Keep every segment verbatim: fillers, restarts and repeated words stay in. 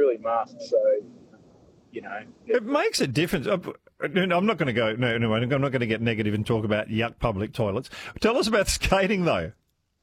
really must. So, you know. It makes a difference. I'm not going to go, no, no, I'm not going to get negative and talk about yuck public toilets. Tell us about skating, though.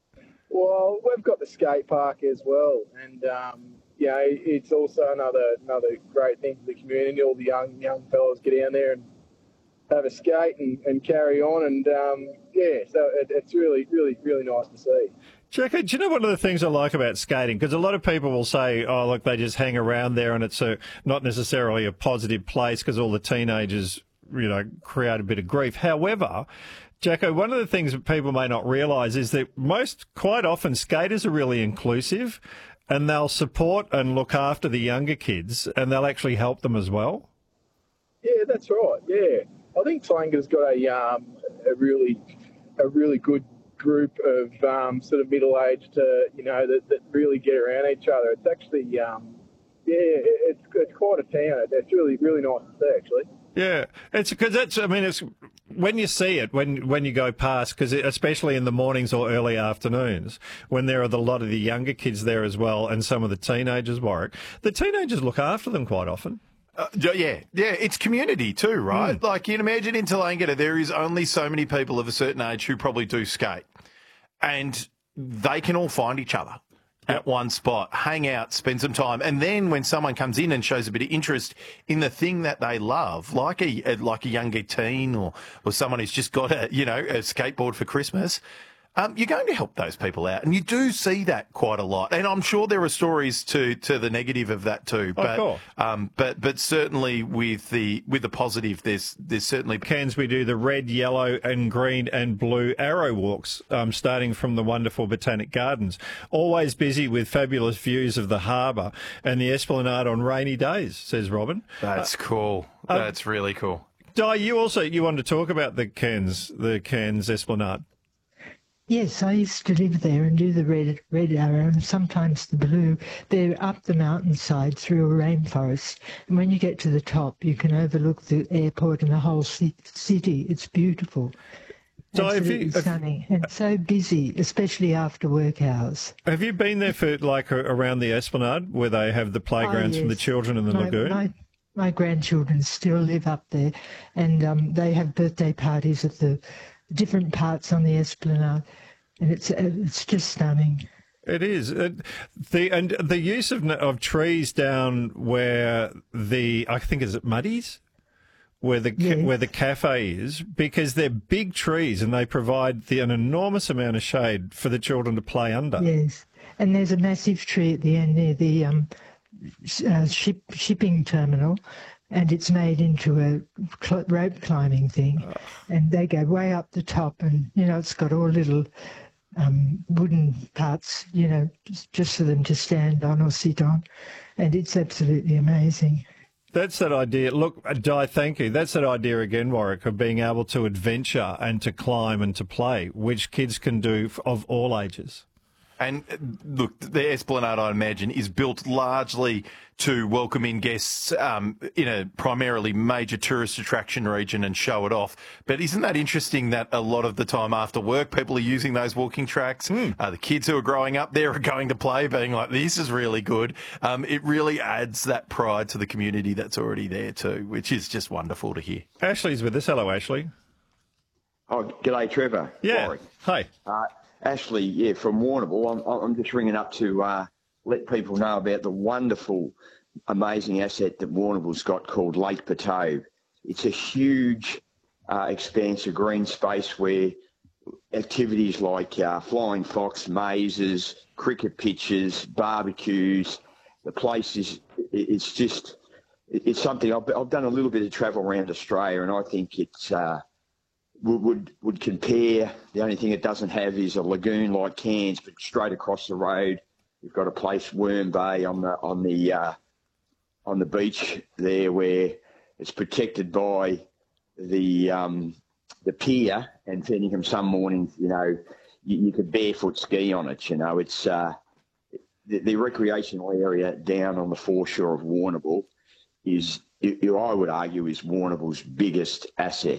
Well, we've got the skate park as well, and um, you know, it's also another another great thing for the community. All the young young fellas get down there and have a skate and, and carry on, and um, yeah, so it, it's really, really, really nice to see. Jacko, do you know one of the things I like about skating? Because a lot of people will say, oh, look, they just hang around there and it's a, not necessarily a positive place because all the teenagers, you know, create a bit of grief. However, Jacko, one of the things that people may not realise is that most, quite often, skaters are really inclusive and they'll support and look after the younger kids and they'll actually help them as well. Yeah, that's right. Yeah, I think Toowoomba's got a um, a really a really good group of um, sort of middle-aged, uh, you know, that, that really get around each other. It's actually, um, yeah, it's it's quite a town. It's really really nice to see, actually. Yeah, it's because that's. I mean, it's when you see it when when you go past, because especially in the mornings or early afternoons when there are a lot of the younger kids there as well, and some of the teenagers. Warwick, the teenagers look after them quite often. Uh, yeah, yeah, it's community too, right? Mm. Like, you can imagine in Toowoomba, there is only so many people of a certain age who probably do skate, and they can all find each other at one spot, hang out, spend some time, and then when someone comes in and shows a bit of interest in the thing that they love, like a like a younger teen or or someone who's just got a you know a skateboard for Christmas. Um, you're going to help those people out, and you do see that quite a lot. And I'm sure there are stories to, to the negative of that too. But, oh, cool. um, but but certainly with the with the positive, there's there's certainly Cairns we do the red, yellow, and green and blue arrow walks, um, starting from the wonderful Botanic Gardens. Always busy with fabulous views of the harbour and the Esplanade on rainy days, says Robin. That's uh, cool. That's um, really cool. Di, you also you wanted to talk about the Cairns the Cairns Esplanade. Yes, I used to live there and do the red red arrow and sometimes the blue. They're up the mountainside through a rainforest. And when you get to the top, you can overlook the airport and the whole city. It's beautiful. So Absolutely you, stunning and so busy, especially after work hours. Have you been there for like around the Esplanade where they have the playgrounds oh, yes. for the children in the my, lagoon? My, my grandchildren still live up there, and um, they have birthday parties at the different parts on the Esplanade, and it's it's just stunning. It is. Uh, the and the use of of trees down where the I think is it Muddies, where the yes. where the cafe is, because they're big trees and they provide the, an enormous amount of shade for the children to play under. Yes, and there's a massive tree at the end near the um, uh, ship shipping terminal. And it's made into a cl- rope climbing thing. Oh. And they go way up the top and, you know, it's got all little um, wooden parts, you know, just, just for them to stand on or sit on. And it's absolutely amazing. That's that idea. Look, Di, thank you. That's that idea again, Warwick, of being able to adventure and to climb and to play, which kids can do of all ages. And look, the Esplanade, I imagine, is built largely to welcome in guests um, in a primarily major tourist attraction region and show it off. But isn't that interesting that a lot of the time after work, people are using those walking tracks? Mm. Uh, the kids who are growing up there are going to play, being like, this is really good. Um, it really adds that pride to the community that's already there too, which is just wonderful to hear. Ashley's with us. Hello, Ashley. Oh, g'day, Trevor. Yeah. Warwick. Hi. Uh, Ashley, yeah, from Warrnambool. I'm, I'm just ringing up to uh, let people know about the wonderful, amazing asset that Warrnambool's got called Lake Patobe. It's a huge uh, expanse of green space where activities like uh, flying fox, mazes, cricket pitches, barbecues, the place is, it's just, it's something, I've, I've done a little bit of travel around Australia and I think it's, uh, Would, would would compare. The only thing it doesn't have is a lagoon like Cairns, but straight across the road, you've got a place, Worm Bay, on the on the uh, on the beach there, where it's protected by the um, the pier, and Fenningham some mornings, you know, you, you could barefoot ski on it. You know, it's uh, the, the recreational area down on the foreshore of Warrnambool is, I would argue, is Warrnambool's biggest asset.